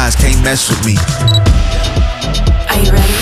lines, can't mess with me. Are you ready?